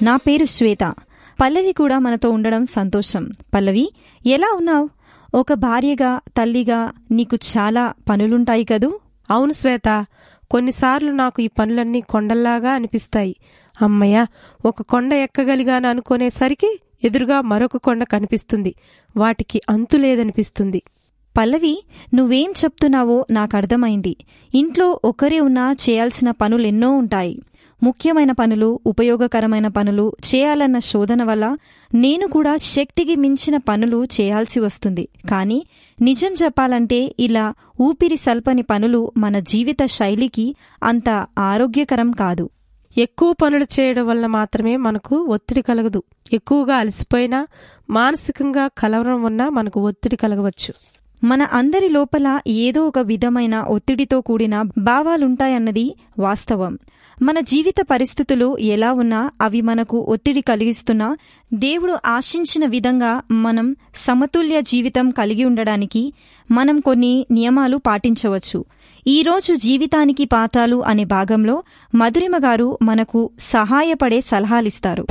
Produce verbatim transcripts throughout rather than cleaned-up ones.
నా పేరు శ్వేత. పల్లవి కూడా మనతో ఉండడం సంతోషం. పల్లవి, ఎలా ఉన్నావు? ఒక భార్యగా, తల్లిగా నీకు చాలా పనులుంటాయి కదూ? అవును శ్వేత, కొన్నిసార్లు నాకు ఈ పనులన్నీ కొండల్లాగా అనిపిస్తాయి. అమ్మయ్య, ఒక కొండ ఎక్కగలిగాను అనుకునేసరికి ఎదురుగా మరొక కొండ కనిపిస్తుంది. వాటికి అంతు లేదనిపిస్తుంది. పల్లవి, నువ్వేం చెప్తున్నావో నాకర్థమైంది. ఇంట్లో ఒకరే ఉన్నా చేయాల్సిన పనులెన్నో ఉంటాయి. ముఖ్యమైన పనులు, ఉపయోగకరమైన పనులు చేయాలన్న శోధన వల్ల నేను కూడా శక్తికి మించిన పనులు చేయాల్సి వస్తుంది. కానీ నిజం చెప్పాలంటే ఇలా ఊపిరి సల్పని పనులు మన జీవిత శైలికి అంత ఆరోగ్యకరం కాదు. ఎక్కువ పనులు చేయడం వల్ల మాత్రమే మనకు ఒత్తిడి కలగదు. ఎక్కువగా అలసిపోయినా, మానసికంగా కలవరం ఉన్నా మనకు ఒత్తిడి కలగవచ్చు. మన అందరి లోపల ఏదో ఒక విధమైన ఒత్తిడితో కూడిన భావాలుంటాయన్నది వాస్తవం. మన జీవిత పరిస్థితులు ఎలా ఉన్నా అవి మనకు ఒత్తిడి కలిగిస్తున్నా, దేవుడు ఆశించిన విధంగా మనం సమతుల్య జీవితం కలిగి ఉండడానికి మనం కొన్ని నియమాలు పాటించవచ్చు. ఈరోజు జీవితానికి పాఠాలు అనే భాగంలో మధురిమ గారు మనకు సహాయపడే సలహాలిస్తారు.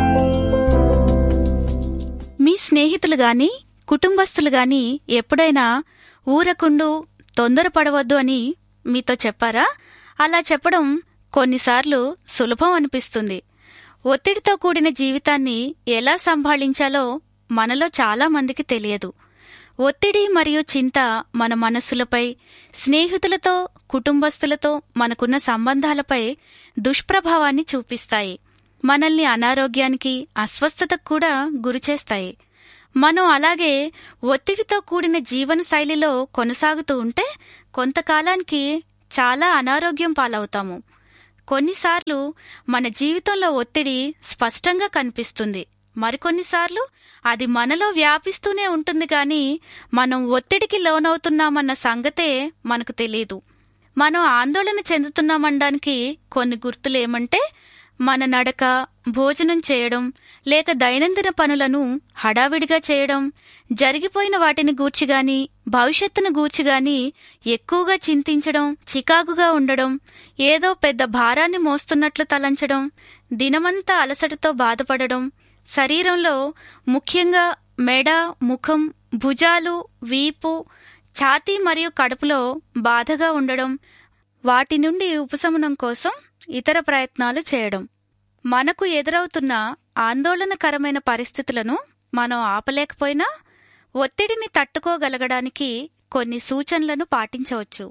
మీ స్నేహితులు గాని, కుటుంబస్తులు గాని ఎప్పుడైనా ఊరకుండు, తొందరపడవద్దు అని మీతో చెప్పారా? అలా చెప్పడం కొన్నిసార్లు సులభం అనిపిస్తుంది. ఒత్తిడితో కూడిన జీవితాన్ని ఎలా సంభాళించాలో మనలో చాలా మందికి తెలియదు. ఒత్తిడి మరియు చింత మన మనస్సులపై, స్నేహితులతో, కుటుంబస్తులతో మనకున్న సంబంధాలపై దుష్ప్రభావాన్ని చూపిస్తాయి. మనల్ని అనారోగ్యానికి, అస్వస్థతకు కూడా గురిచేస్తాయి. మనం అలాగే ఒత్తిడితో కూడిన జీవన శైలిలో కొనసాగుతూ ఉంటే కొంతకాలానికి చాలా అనారోగ్యం పాలవుతాము. కొన్నిసార్లు మన జీవితంలో ఒత్తిడి స్పష్టంగా కనిపిస్తుంది. మరికొన్నిసార్లు అది మనలో వ్యాపిస్తూనే ఉంటుంది గాని మనం ఒత్తిడికి లోనవుతున్నామన్న సంగతే మనకు తెలియదు. మనం ఆందోళన చెందుతున్నామనడానికి కొన్ని గుర్తులేమంటే, మన నడక, భోజనం చేయడం, లేక దైనందిన పనులను హడావిడిగా చేయడం, జరిగిపోయిన వాటిని గూర్చిగాని, భవిష్యత్తును గూర్చిగాని ఎక్కువగా చింతించడం, చికాకుగా ఉండడం, ఏదో పెద్ద భారాన్ని మోస్తున్నట్లు తలంచడం, దినమంతా అలసటతో బాధపడడం, శరీరంలో ముఖ్యంగా మెడ, ముఖం, భుజాలు, వీపు, ఛాతీ మరియు కడుపులో బాధగా ఉండడం, వాటి నుండి ఉపశమనం కోసం ఇతర ప్రయత్నాలు చేయడం. మనకు ఎదురవుతున్న ఆందోళనకరమైన పరిస్థితులను మనం ఆపలేకపోయినా ఒత్తిడిని తట్టుకోగలగడానికి కొన్ని సూచనలను పాటించవచ్చు.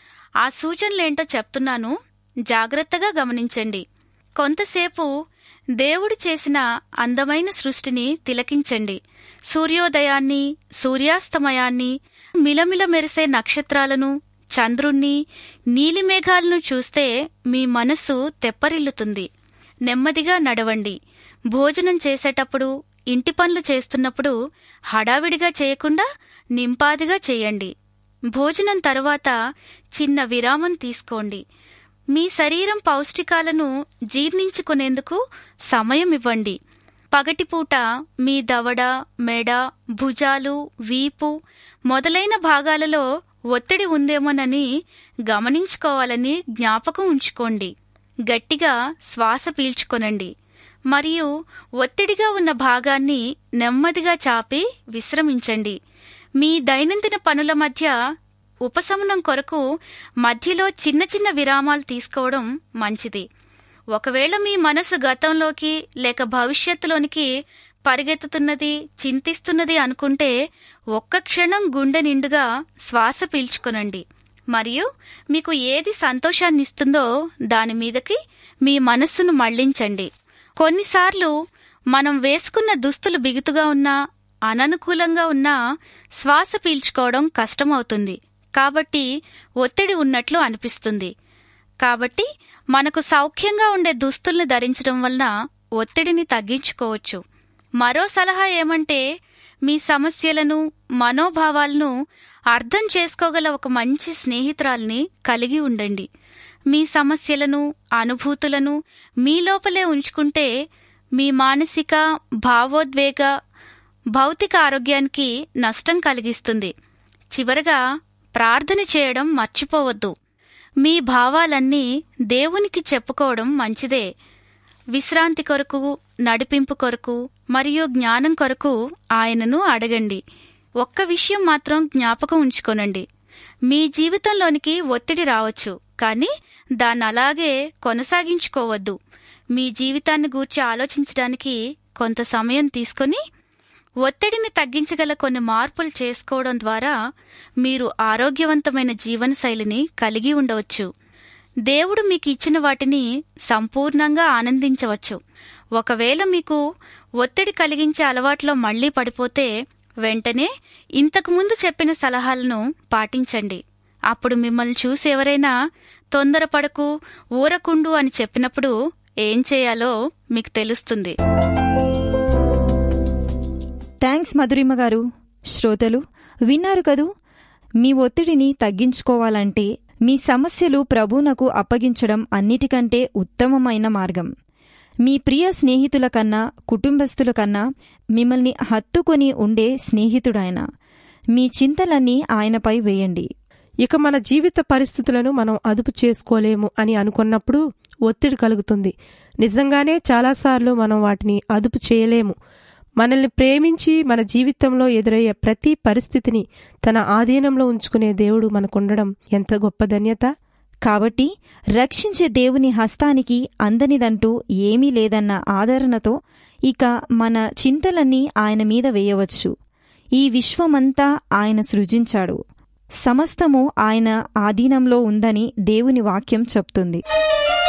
ఆ సూచనలేంటో చెప్తున్నాను, జాగ్రత్తగా గమనించండి. కొంతసేపు దేవుడు చేసిన అందమైన సృష్టిని తిలకించండి. సూర్యోదయాన్ని, సూర్యాస్తమయాన్ని, మిలమిల మెరిసే నక్షత్రాలను, చంద్రుణ్ణి, నీలిమేఘాలను చూస్తే మీ మనస్సు తెప్పరిల్లుతుంది. నెమ్మదిగా నడవండి. భోజనం చేసేటప్పుడు, ఇంటి పనులు చేస్తున్నప్పుడు హడావిడిగా చేయకుండా నింపాదిగా చేయండి. భోజనం తరువాత చిన్న విరామం తీసుకోండి. మీ శరీరం పౌష్టికాలను జీర్ణించుకునేందుకు సమయం ఇవ్వండి. పగటిపూట మీ దవడ, మెడ, భుజాలు, వీపు మొదలైన భాగాలలో ఒత్తిడి ఉందేమోనని గమనించుకోవాలని జ్ఞాపకం ఉంచుకోండి. గట్టిగా శ్వాస పీల్చుకొనండి మరియు ఒత్తిడిగా ఉన్న భాగాన్ని నెమ్మదిగా చాపి విశ్రమించండి. మీ దైనందిన పనుల మధ్య ఉపశమనం కొరకు మధ్యలో చిన్న చిన్న విరామాలు తీసుకోవడం మంచిది. ఒకవేళ మీ మనసు గతంలోకి లేక భవిష్యత్తులోనికి పరిగెత్తుతున్నది, చింతిస్తున్నది అనుకుంటే ఒక్క క్షణం గుండె నిండుగా శ్వాస పీల్చుకొనండి మరియు మీకు ఏది సంతోషాన్నిస్తుందో దాని మీదకి మీ మనస్సును మళ్లించండి. కొన్నిసార్లు మనం వేసుకున్న దుస్తులు బిగుతుగా ఉన్నా, అననుకూలంగా ఉన్నా శ్వాస పీల్చుకోవడం కష్టమవుతుంది. కాబట్టి ఒత్తిడి ఉన్నట్లు అనిపిస్తుంది. కాబట్టి మనకు సౌఖ్యంగా ఉండే దుస్తుల్ని ధరించడం వలన ఒత్తిడిని తగ్గించుకోవచ్చు. మరో సలహా ఏమంటే, మీ సమస్యలను, మనోభావాలను అర్థం చేసుకోగల ఒక మంచి స్నేహితురాల్ని కలిగి ఉండండి. మీ సమస్యలను, అనుభూతులను మీ లోపలే ఉంచుకుంటే మీ మానసిక, భావోద్వేగ, భౌతిక ఆరోగ్యానికి నష్టం కలిగిస్తుంది. చివరగా ప్రార్థన చేయడం మర్చిపోవద్దు. మీ భావాలన్నీ దేవునికి చెప్పుకోవడం మంచిదే. విశ్రాంతి కొరకు, నడిపింపు కొరకు మరియు జ్ఞానం కొరకు ఆయనను అడగండి. ఒక్క విషయం మాత్రం జ్ఞాపకం ఉంచుకోనండి. మీ జీవితంలోనికి ఒత్తిడి రావచ్చు, కానీ దాన్ని అలాగే కొనసాగించుకోవద్దు. మీ జీవితాన్ని గూర్చి ఆలోచించడానికి కొంత సమయం తీసుకొని ఒత్తిడిని తగ్గించగల కొన్ని మార్పులు చేసుకోవడం ద్వారా మీరు ఆరోగ్యవంతమైన జీవనశైలిని కలిగి ఉండవచ్చు. దేవుడు మీకు ఇచ్చిన వాటిని సంపూర్ణంగా ఆనందించవచ్చు. ఒకవేళ మీకు ఒత్తిడి కలిగించే అలవాట్లో మళ్లీ పడిపోతే వెంటనే ఇంతకుముందు చెప్పిన సలహాలను పాటించండి. అప్పుడు మిమ్మల్ని చూసి ఎవరైనా తొందరపడకు, ఊరకుండు అని చెప్పినప్పుడు ఏం చేయాలో మీకు తెలుస్తుంది. థ్యాంక్స్ మధురిమ గారు. శ్రోతలు విన్నారు కదూ. మీ ఒత్తిడిని తగ్గించుకోవాలంటే మీ సమస్యలు ప్రభువునకు అప్పగించడం అన్నిటికంటే ఉత్తమమైన మార్గం. మీ ప్రియ స్నేహితుల కన్నా, కుటుంబస్తుల కన్నా మిమ్మల్ని హత్తుకొని ఉండే స్నేహితుడాయన. మీ చింతలన్నీ ఆయనపై వేయండి. ఇక మన జీవిత పరిస్థితులను మనం అదుపు చేసుకోలేము అని అనుకున్నప్పుడు ఒత్తిడి కలుగుతుంది. నిజంగానే చాలాసార్లు మనం వాటిని అదుపు చేయలేము. మనల్ని ప్రేమించి మన జీవితంలో ఎదురయ్యే ప్రతి పరిస్థితిని తన ఆధీనంలో ఉంచుకునే దేవుడు మనకుండడం ఎంత గొప్ప ధన్యత. కాబట్టి రక్షించే దేవుని హస్తానికి అందనిదంటూ ఏమీ లేదన్న ఆదరణతో ఇక మన చింతలన్నీ ఆయన మీద వేయవచ్చు. ఈ విశ్వమంతా ఆయన సృజించాడు. సమస్తము ఆయన ఆధీనంలో ఉందని దేవుని వాక్యం చెప్తుంది.